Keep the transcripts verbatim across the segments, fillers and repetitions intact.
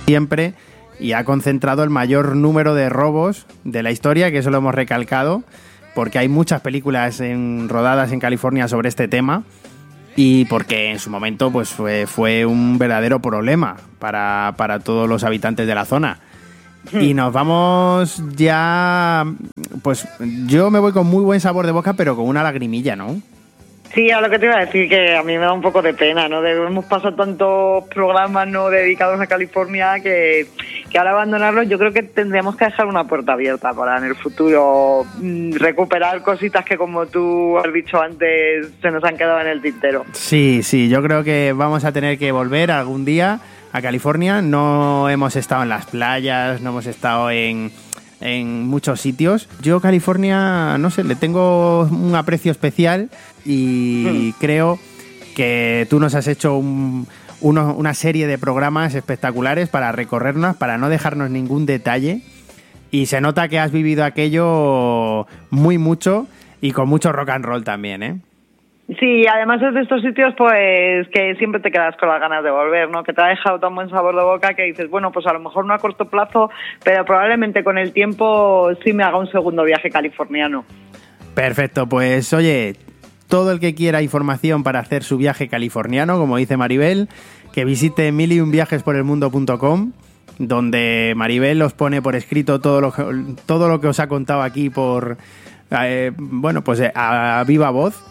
siempre y ha concentrado el mayor número de robos de la historia, que eso lo hemos recalcado, porque hay muchas películas en, rodadas en California sobre este tema y porque en su momento pues fue, fue un verdadero problema para, para todos los habitantes de la zona. Y nos vamos ya, pues yo me voy con muy buen sabor de boca, pero con una lagrimilla, ¿no? Sí, a lo que te iba a decir, que a mí me da un poco de pena, ¿no? De, hemos pasado tantos programas no dedicados a California que, que ahora abandonarlos, yo creo que tendríamos que dejar una puerta abierta para en el futuro mmm, recuperar cositas que, como tú has dicho antes, se nos han quedado en el tintero. Sí, sí, yo creo que vamos a tener que volver algún día a California. No hemos estado en las playas, no hemos estado en... en muchos sitios. Yo California, no sé, le tengo un aprecio especial y mm. creo que tú nos has hecho un, uno, una serie de programas espectaculares para recorrernos, para no dejarnos ningún detalle, y se nota que has vivido aquello muy mucho y con mucho rock and roll también, ¿eh? Sí, además es de estos sitios pues que siempre te quedas con las ganas de volver, ¿no? Que te ha dejado tan buen sabor de boca que dices, bueno, pues a lo mejor no a corto plazo, pero probablemente con el tiempo sí me haga un segundo viaje californiano. Perfecto, pues oye, todo el que quiera información para hacer su viaje californiano, como dice Maribel, que visite mil y un viajes por el mundo punto com, donde Maribel os pone por escrito todo lo, todo lo que os ha contado aquí por, eh, bueno, pues a, a viva voz.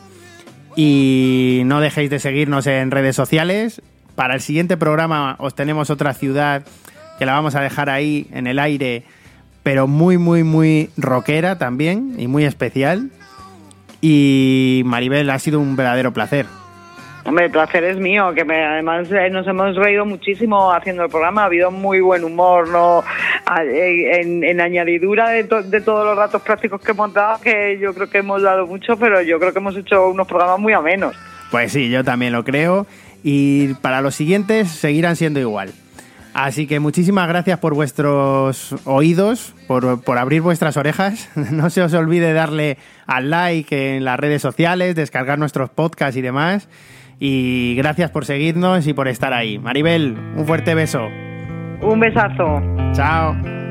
Y no dejéis de seguirnos en redes sociales. Para el siguiente programa os tenemos otra ciudad que la vamos a dejar ahí en el aire, pero muy, muy, muy rockera también y muy especial. Y Maribel, ha sido un verdadero placer. Hombre, el placer es mío, que me, además eh, nos hemos reído muchísimo haciendo el programa, ha habido muy buen humor, ¿no? En, en añadidura de, to, de todos los datos prácticos que hemos dado, que yo creo que hemos dado mucho, pero yo creo que hemos hecho unos programas muy amenos. Pues sí, yo también lo creo, y para los siguientes seguirán siendo igual. Así que muchísimas gracias por vuestros oídos, por, por abrir vuestras orejas. No se os olvide darle al like en las redes sociales, descargar nuestros podcasts y demás. Y gracias por seguirnos y por estar ahí. Maribel, un fuerte beso. Un besazo. Chao.